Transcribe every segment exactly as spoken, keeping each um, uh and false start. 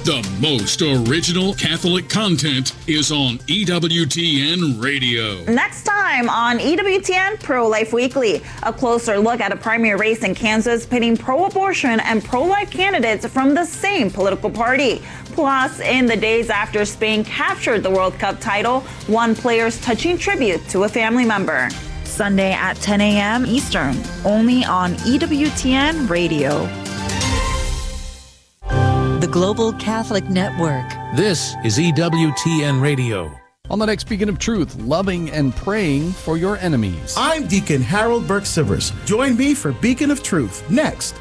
The most original Catholic content is on E W T N Radio. Next time on E W T N Pro-Life Weekly, a closer look at a primary race in Kansas pitting pro-abortion and pro-life candidates from the same political party. Plus, in the days after Spain captured the World Cup title, one player's touching tribute to a family member. Sunday at ten a.m. Eastern, only on E W T N Radio. The Global Catholic Network. This is E W T N Radio. On the next Beacon of Truth, loving and praying for your enemies. I'm Deacon Harold Burke-Sivers. Join me for Beacon of Truth next.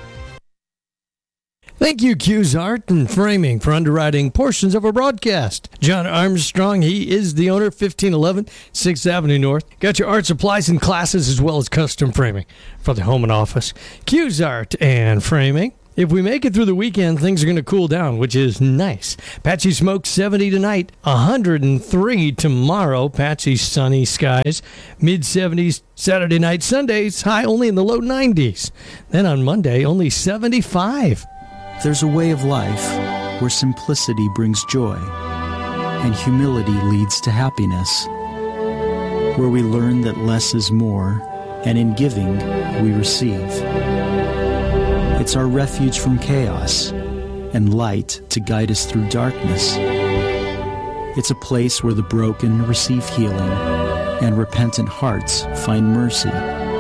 Thank you, Q's Art and Framing, for underwriting portions of our broadcast. John Armstrong, he is the owner, fifteen eleven sixth Avenue North. Got your art supplies and classes as well as custom framing for the home and office. Q's Art and Framing. If we make it through the weekend, things are going to cool down, which is nice. Patchy Smoke, seventy tonight, one hundred three tomorrow. Patchy sunny skies, mid seventies Saturday night. Sundays, high only in the low nineties. Then on Monday, only seventy-five. There's a way of life where simplicity brings joy and humility leads to happiness, where we learn that less is more, and in giving, we receive. It's our refuge from chaos and light to guide us through darkness. It's a place where the broken receive healing and repentant hearts find mercy.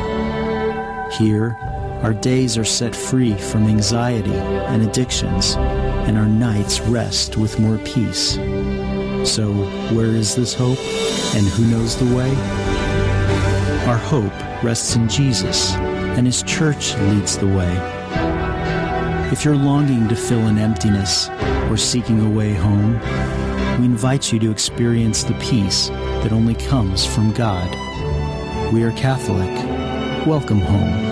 Here, our days are set free from anxiety and addictions, and our nights rest with more peace. So, where is this hope, and who knows the way? Our hope rests in Jesus, and His church leads the way. If you're longing to fill an emptiness or seeking a way home, we invite you to experience the peace that only comes from God. We are Catholic. Welcome home.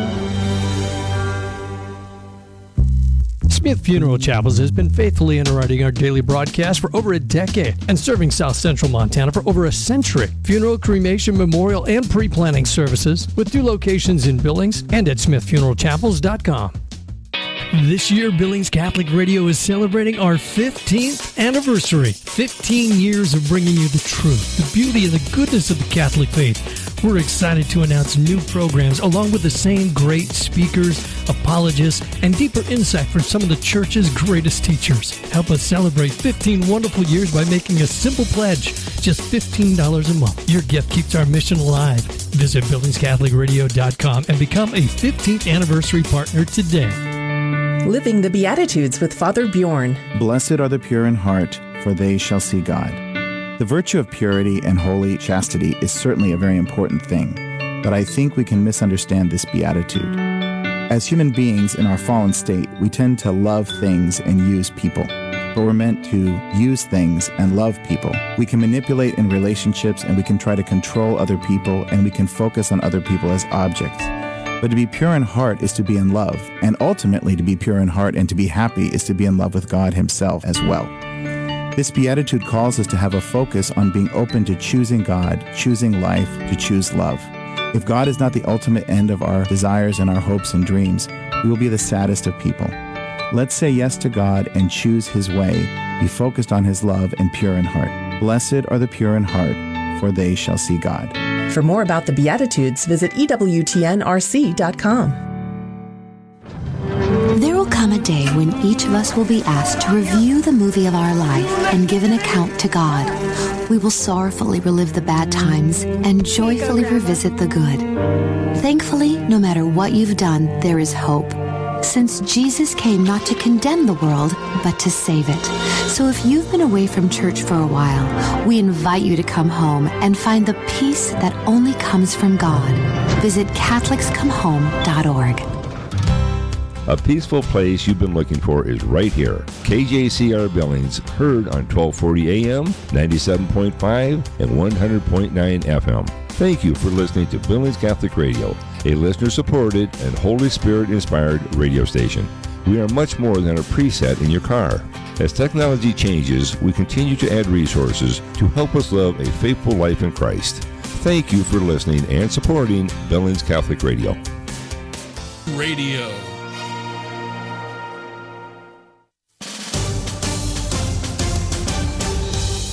Smith Funeral Chapels has been faithfully underwriting our daily broadcast for over a decade and serving South Central Montana for over a century. Funeral, cremation, memorial, and pre-planning services with two locations in Billings and at smith funeral chapels dot com. This year, Billings Catholic Radio is celebrating our fifteenth anniversary. fifteen years of bringing you the truth, the beauty, and the goodness of the Catholic faith. We're excited to announce new programs along with the same great speakers, apologists, and deeper insight from some of the church's greatest teachers. Help us celebrate fifteen wonderful years by making a simple pledge, just fifteen dollars a month. Your gift keeps our mission alive. Visit billings catholic radio dot com and become a fifteenth anniversary partner today. Living the Beatitudes with Father Bjorn. Blessed are the pure in heart, for they shall see God. The virtue of purity and holy chastity is certainly a very important thing, but I think we can misunderstand this beatitude. As human beings in our fallen state, we tend to love things and use people, but we're meant to use things and love people. We can manipulate in relationships, and we can try to control other people, and we can focus on other people as objects. But to be pure in heart is to be in love, and ultimately to be pure in heart and to be happy is to be in love with God Himself as well. This beatitude calls us to have a focus on being open to choosing God, choosing life, to choose love. If God is not the ultimate end of our desires and our hopes and dreams, we will be the saddest of people. Let's say yes to God and choose His way, be focused on His love and pure in heart. Blessed are the pure in heart, for they shall see God. For more about the Beatitudes, visit E W T N R C dot com. There will come a day when each of us will be asked to review the movie of our life and give an account to God. We will sorrowfully relive the bad times and joyfully revisit the good. Thankfully, no matter what you've done, there is hope, since Jesus came not to condemn the world, but to save it. So if you've been away from church for a while, we invite you to come home and find the peace that only comes from God. Visit catholics come home dot org. A peaceful place you've been looking for is right here. K J C R Billings, heard on twelve forty A M, ninety-seven point five, and one hundred point nine F M. Thank you for listening to Billings Catholic Radio, a listener-supported and Holy Spirit-inspired radio station. We are much more than a preset in your car. As technology changes, we continue to add resources to help us live a faithful life in Christ. Thank you for listening and supporting Billings Catholic Radio. Radio.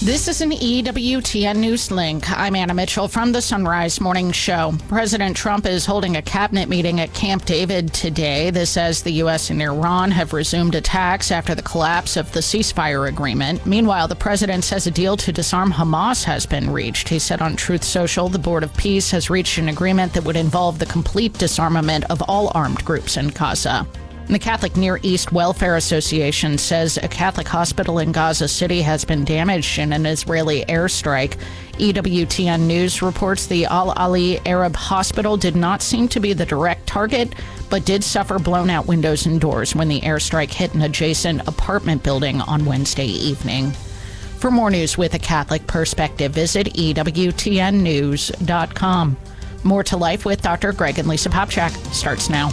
This is an E W T N News Link. I'm Anna Mitchell from the Sunrise Morning Show. President Trump is holding a cabinet meeting at Camp David today. This as the U S and Iran have resumed attacks after the collapse of the ceasefire agreement. Meanwhile, the president says a deal to disarm Hamas has been reached. He said on Truth Social, the Board of Peace has reached an agreement that would involve the complete disarmament of all armed groups in Gaza. The Catholic Near East Welfare Association says a Catholic hospital in Gaza City has been damaged in an Israeli airstrike. E W T N News reports the Al Ali Arab Hospital did not seem to be the direct target, but did suffer blown-out windows and doors when the airstrike hit an adjacent apartment building on Wednesday evening. For more news with a Catholic perspective, visit E W T N news dot com. More to Life with Doctor Greg and Lisa Popchak starts now.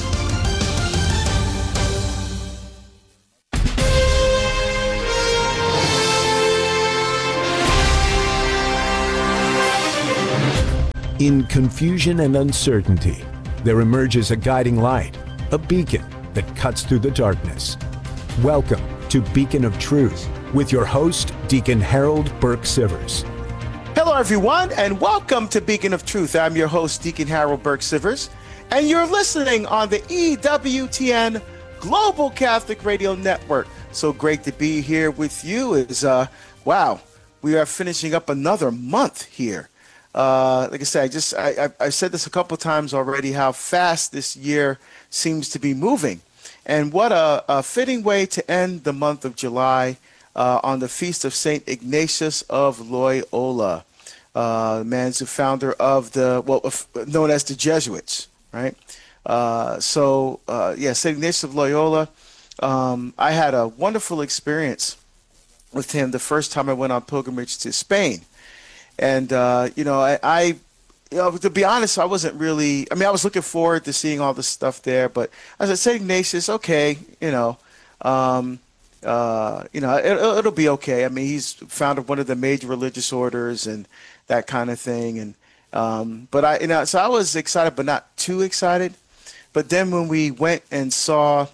In confusion and uncertainty, there emerges a guiding light, a beacon that cuts through the darkness. Welcome to Beacon of Truth with your host, Deacon Harold Burke Sivers. Hello, everyone, and welcome to Beacon of Truth. I'm your host, Deacon Harold Burke Sivers, and you're listening on the E W T N Global Catholic Radio Network. So great to be here with you. Is uh, wow, we are finishing up another month here. Uh, like I said, I just I, I, I said this a couple times already, how fast this year seems to be moving. And what a, a fitting way to end the month of July uh, on the feast of Saint Ignatius of Loyola, uh, the man who's the founder of the, well, known as the Jesuits, right? Uh, so, uh, yeah, Saint Ignatius of Loyola, um, I had a wonderful experience with him the first time I went on pilgrimage to Spain. And, uh, you know, I, I you know, to be honest, I wasn't really, I mean, I was looking forward to seeing all this stuff there, but I said, Saint Ignatius, okay, you know, um, uh, you know, it, it'll be okay. I mean, he's founded one of the major religious orders and that kind of thing. And, um, but I, you know, so I was excited, but not too excited. But then when we went and saw,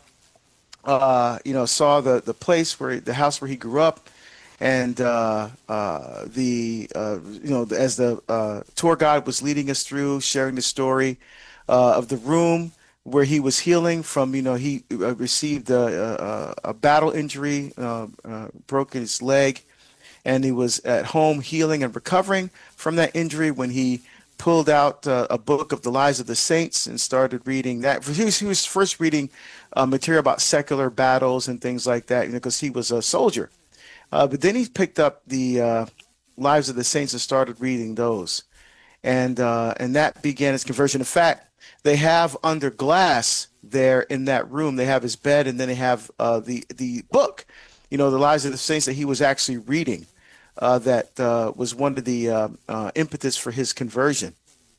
uh, you know, saw the, the place where, the house where he grew up, and uh, uh, the uh, you know as the uh, tour guide was leading us through, sharing the story uh, of the room where he was healing from, you know, he uh, received a, a, a battle injury, uh, uh, broke his leg, and he was at home healing and recovering from that injury when he pulled out uh, a book of the Lives of the Saints and started reading that. He was, he was first reading uh, material about secular battles and things like that, you know, because he was a soldier. Uh, but then he picked up the uh, Lives of the Saints and started reading those. And uh, and that began his conversion. In fact, they have under glass there in that room, they have his bed, and then they have uh, the, the book, you know, the Lives of the Saints that he was actually reading. Uh, that uh, was one of the uh, uh, impetus for his conversion.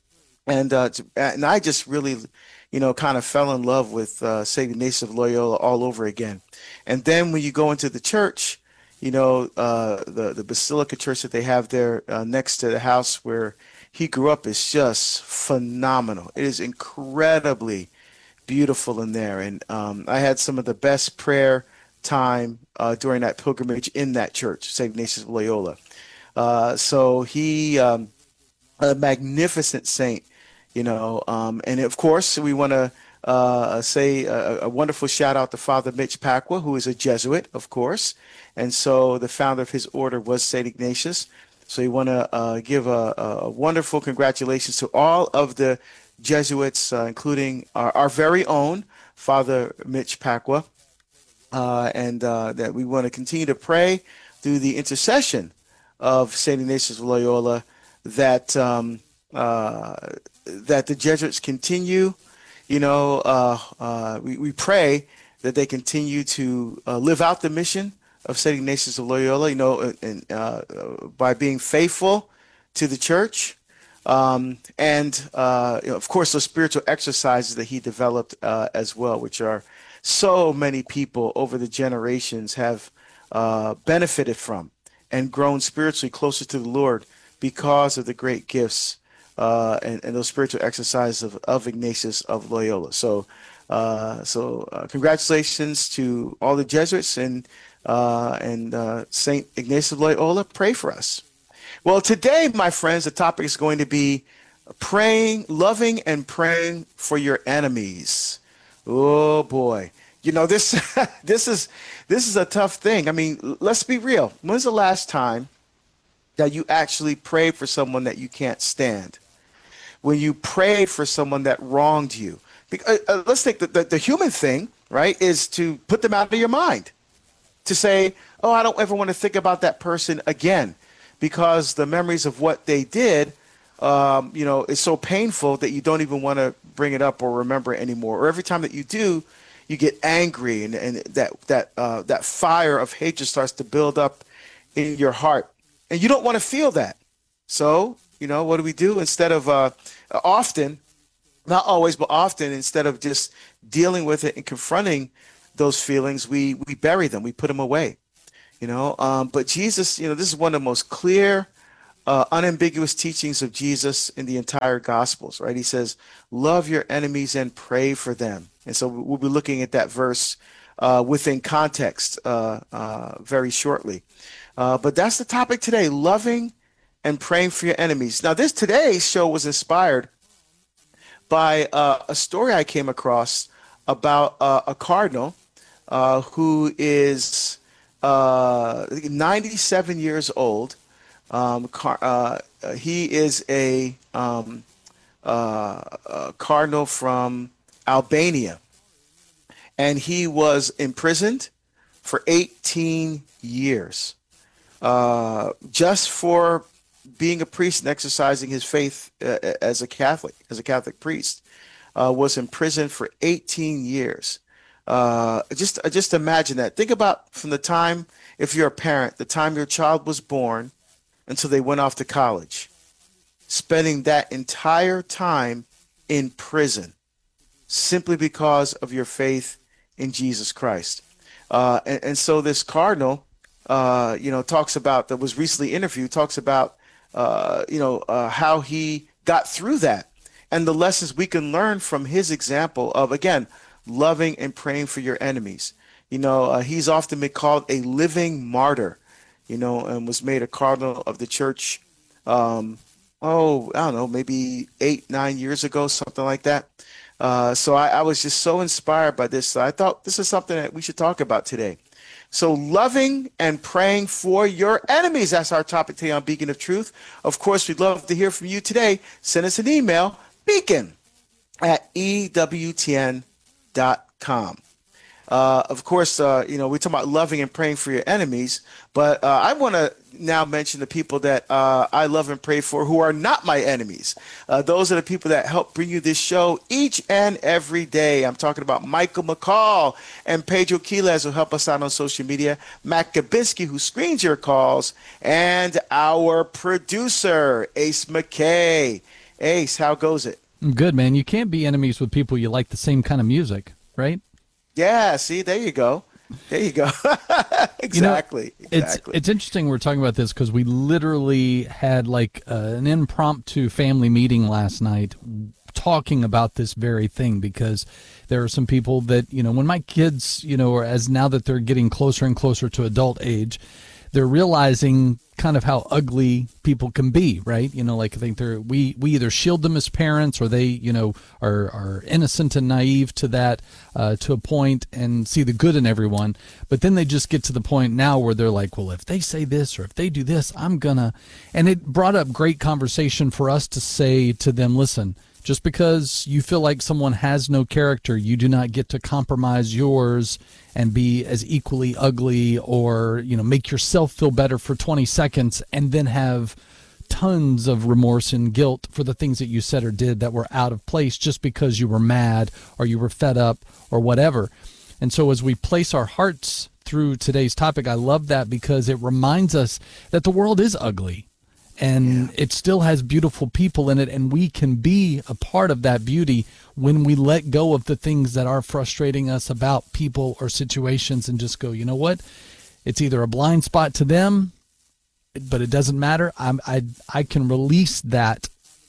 And uh, to, and I just really, you know, kind of fell in love with uh, Saint Ignatius of Loyola all over again. And then when you go into the church, you know, uh, the, the Basilica Church that they have there uh, next to the house where he grew up is just phenomenal. It is incredibly beautiful in there. And um, I had some of the best prayer time uh, during that pilgrimage in that church, Saint Ignatius of Loyola. Uh, so he, um, a magnificent saint, you know, um, and of course we want to uh, say a, a wonderful shout out to Father Mitch Pacwa, who is a Jesuit, of course. And so the founder of his order was Saint Ignatius. So we want to uh, give a, a wonderful congratulations to all of the Jesuits, uh, including our, our very own Father Mitch Pacwa. Uh, and uh, that we want to continue to pray through the intercession of Saint Ignatius of Loyola that um, uh, that the Jesuits continue, you know, uh, uh, we, we pray that they continue to uh, live out the mission of Saint Ignatius of Loyola, you know, and, uh, by being faithful to the church. Um, and, uh, you know, of course, those spiritual exercises that he developed uh, as well, which are so many people over the generations have uh, benefited from and grown spiritually closer to the Lord because of the great gifts uh, and, and those spiritual exercises of, of Ignatius of Loyola. So Uh, so uh, congratulations to all the Jesuits and uh, and uh, Saint Ignatius of Loyola. Pray for us. Well, today, my friends, the topic is going to be praying, loving and praying for your enemies. Oh boy. You know, this this is this is a tough thing. I mean, let's be real. When's the last time that you actually prayed for someone that you can't stand? When you prayed for someone that wronged you? Because, uh, let's take the, the, the human thing, right, is to put them out of your mind. To say, oh, I don't ever want to think about that person again, because the memories of what they did, um, you know, is so painful that you don't even want to bring it up or remember it anymore. Or every time that you do, you get angry, and, and that that uh, that fire of hatred starts to build up in your heart, and you don't want to feel that. So, you know, what do we do? Instead of uh, often, not always, but often, instead of just dealing with it and confronting those feelings, we we bury them, we put them away. You know, um, but Jesus, you know, this is one of the most clear, uh, unambiguous teachings of Jesus in the entire Gospels, right? He says, love your enemies and pray for them. And so we'll be looking at that verse uh, within context uh, uh, very shortly. Uh, but that's the topic today, loving and praying for your enemies. Now, this today's show was inspired by uh, a story I came across about uh, a cardinal uh, who is uh, ninety-seven years old. Um, car, uh, he is a, um, uh, a cardinal from Albania, and he was imprisoned for eighteen years uh, just for being a priest and exercising his faith uh, as a Catholic, as a Catholic priest. Uh, was imprisoned for eighteen years. Uh, just just imagine that. Think about from the time, if you're a parent, the time your child was born until they went off to college, spending that entire time in prison simply because of your faith in Jesus Christ. Uh, and, and so this cardinal, uh, you know, talks about, that was recently interviewed, talks about, uh, you know, uh, how he got through that and the lessons we can learn from his example of, again, loving and praying for your enemies. You know, uh, he's often been called a living martyr, you know, and was made a cardinal of the church, um, oh, I don't know, maybe eight, nine years ago, something like that. Uh, so I, I was just so inspired by this. I thought this is something that we should talk about today. So loving and praying for your enemies. That's our topic today on Beacon of Truth. Of course, we'd love to hear from you today. Send us an email, beacon at E W T N dot com. Uh, of course, uh, you know, we're talking about loving and praying for your enemies, but uh, I want to now mention the people that uh, I love and pray for who are not my enemies. Uh, those are the people that help bring you this show each and every day. I'm talking about Michael McCall and Pedro Quiles, who help us out on social media, Matt Gabinski, who screens your calls, and our producer, Ace McKay. Ace, how goes it? Good, man. You can't be enemies with people you like the same kind of music, right? Yeah, see, there you go. There you go. exactly. You know, it's, exactly. It's interesting we're talking about this because we literally had like uh, an impromptu family meeting last night talking about this very thing, because there are some people that, you know, when my kids, you know, or as now that they're getting closer and closer to adult age, they're realizing kind of how ugly people can be, right? You know, like I think they're, we, we either shield them as parents, or they, you know, are, are innocent and naive to that, uh, to a point, and see the good in everyone. But then they just get to the point now where they're like, well, if they say this or if they do this, I'm gonna, and it brought up great conversation for us to say to them, listen, just because you feel like someone has no character, you do not get to compromise yours and be as equally ugly, or, you know, make yourself feel better for twenty seconds and then have tons of remorse and guilt for the things that you said or did that were out of place just because you were mad or you were fed up or whatever. And so as we place our hearts through today's topic, I love that because it reminds us that the world is ugly. And yeah. It still has beautiful people in it, and we can be a part of that beauty when we let go of the things that are frustrating us about people or situations and just go, you know what? It's either a blind spot to them, but it doesn't matter. I'm, I I can release that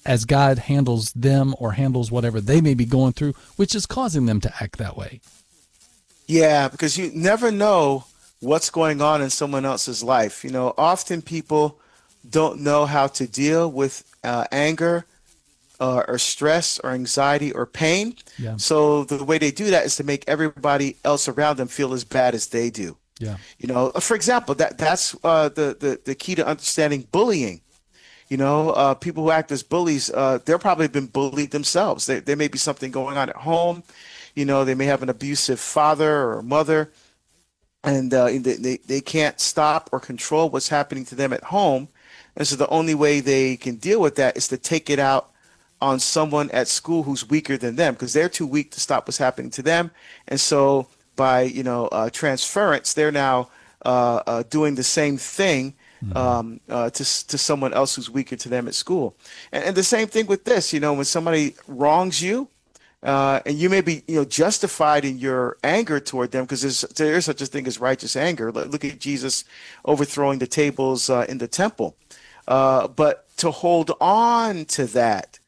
as God handles them or handles whatever they may be going through, which is causing them to act that way. Yeah, because you never know what's going on in someone else's life. You know, often people don't know how to deal with uh, anger uh, or stress or anxiety or pain. Yeah. So the way they do that is to make everybody else around them feel as bad as they do. Yeah. You know, for example, that that's uh, the, the, the key to understanding bullying. You know, uh, people who act as bullies, uh, they're probably been bullied themselves. They, there may be something going on at home. You know, they may have an abusive father or mother, and uh, they, they, they can't stop or control what's happening to them at home. And so the only way they can deal with that is to take it out on someone at school who's weaker than them, because they're too weak to stop what's happening to them. And so by, you know, uh, transference, they're now uh, uh, doing the same thing um, uh, to, to someone else who's weaker to them at school. And, and the same thing with this, you know, when somebody wrongs you, Uh, and you may be, you know, justified in your anger toward them, because there's, there is such a thing as righteous anger. Look at Jesus overthrowing the tables uh, in the temple. Uh, but to hold on to that